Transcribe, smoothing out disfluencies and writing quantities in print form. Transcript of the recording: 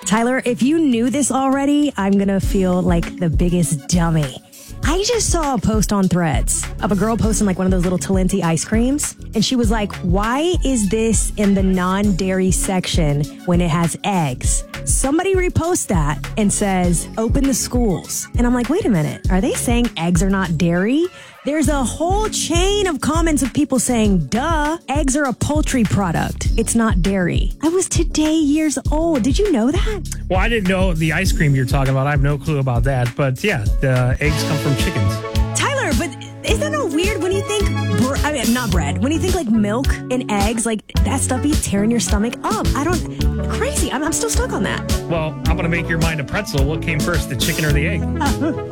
Tyler, if you knew this already, I'm going to feel like the biggest dummy. I just saw a post on Threads of a girl posting like one of those little Talenti ice creams. And she was like, why is this in the non-dairy section when it has eggs? Somebody reposts that and says, open the schools. And I'm like, wait a minute. Are they saying eggs are not dairy? There's a whole chain of comments of people saying, duh, eggs are a poultry product. It's not dairy. I was today years old. Did you know that? Well, I didn't know the ice cream you're talking about. I have no clue about that. But yeah, the eggs come from chickens. Tyler, but isn't that weird when you think, not bread, when you think like milk and eggs, like that stuff be tearing your stomach up? Crazy. I'm still stuck on that. Well, I'm going to make your mind a pretzel. What came first, the chicken or the egg?